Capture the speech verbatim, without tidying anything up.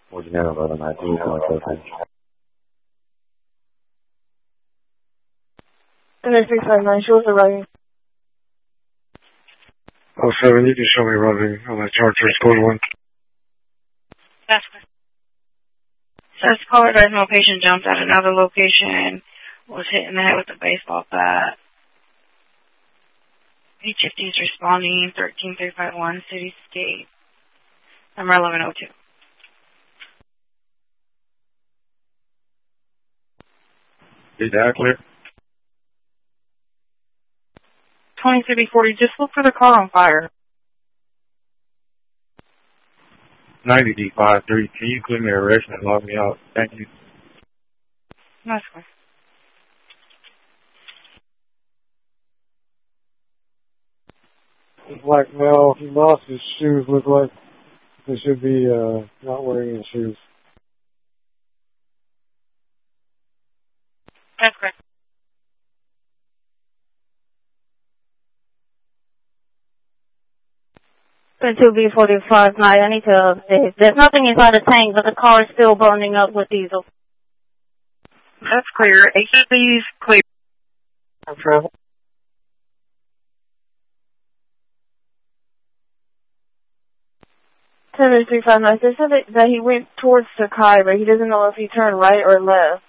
forty-nine eleven nineteen one seven. three five nine, show us arriving. Oh seven, you can show me arriving on that Charger code one. That's good. Says caller advisement patient jumped at another location, was hit in the head with a baseball bat. H F D is responding, thirteen three five one, Cityscape, number eleven oh two. Is that clear? twenty-three forty, just look for the car on fire. ninety D five three, can you clear me a arrest and log me out? Thank you. That's good. The black male, he lost his shoes, look like they should be uh, not wearing his shoes. That's good. two B forty-five, nine, I need to, there's nothing inside the tank, but the car is still burning up with diesel. That's clear. H F D's clear. I'm travel. seven three five nine, they said that, that he went towards Sakai, but he doesn't know if he turned right or left.